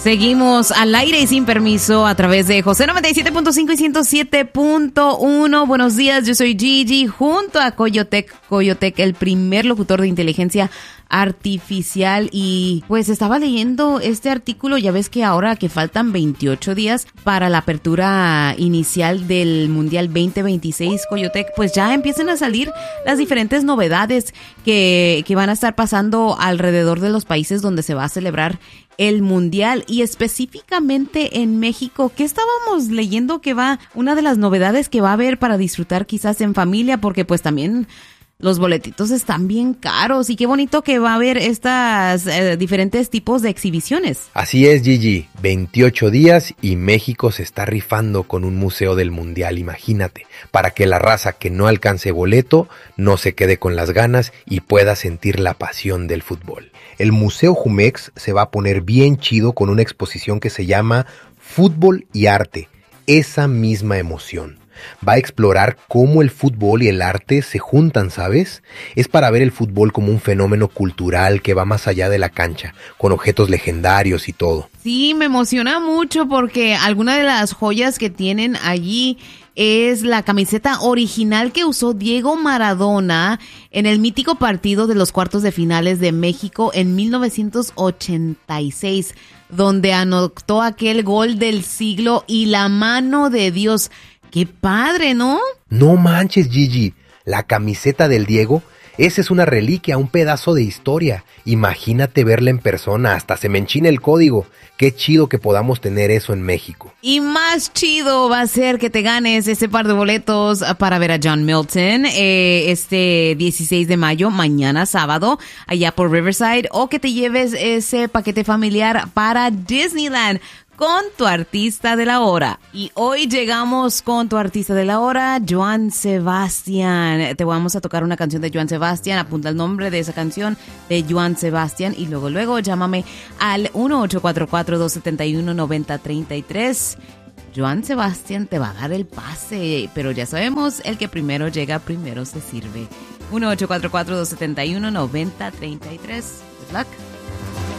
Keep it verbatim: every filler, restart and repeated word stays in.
Seguimos al aire y sin permiso a través de José noventa y siete punto cinco y ciento siete punto uno. Buenos días, yo soy Gigi junto a Coyotec, Coyotec, el primer locutor de inteligencia artificial. Y pues estaba leyendo este artículo, ya ves que ahora que faltan veintiocho días para la apertura inicial del Mundial veinte veintiséis, Coyotec, pues ya empiezan a salir las diferentes novedades que, que van a estar pasando alrededor de los países donde se va a celebrar el Mundial, y específicamente en México. ¿Qué estábamos leyendo que va? Una de las novedades que va a haber para disfrutar quizás en familia, porque pues también los boletitos están bien caros, y qué bonito que va a haber estas eh, diferentes tipos de exhibiciones. Así es, Gigi, veintiocho días y México se está rifando con un museo del Mundial, imagínate, para que la raza que no alcance boleto no se quede con las ganas y pueda sentir la pasión del fútbol. El Museo Jumex se va a poner bien chido con una exposición que se llama Fútbol y Arte, esa misma emoción. Va a explorar cómo el fútbol y el arte se juntan, ¿sabes? Es para ver el fútbol como un fenómeno cultural que va más allá de la cancha, con objetos legendarios y todo. Sí, me emociona mucho porque alguna de las joyas que tienen allí es la camiseta original que usó Diego Maradona en el mítico partido de los cuartos de finales de México en mil novecientos ochenta y seis, donde anotó aquel gol del siglo y la mano de Dios. ¡Qué padre!, ¿no? No manches, Gigi, la camiseta del Diego, esa es una reliquia, un pedazo de historia. Imagínate verla en persona, hasta se me enchina el código. Qué chido que podamos tener eso en México. Y más chido va a ser que te ganes ese par de boletos para ver a John Milton eh, este dieciséis de mayo, mañana sábado, allá por Riverside, o que te lleves ese paquete familiar para Disneyland con tu artista de la hora. Y hoy llegamos con tu artista de la hora, Joan Sebastián. Te vamos a tocar una canción de Joan Sebastián. Apunta el nombre de esa canción, de Joan Sebastián, y luego, luego llámame al uno ocho cuatro cuatro, dos siete uno, nueve cero tres tres. Joan Sebastián te va a dar el pase, pero ya sabemos, el que primero llega, primero se sirve. uno ocho cuatro cuatro, dos siete uno, nueve cero tres tres. Good luck.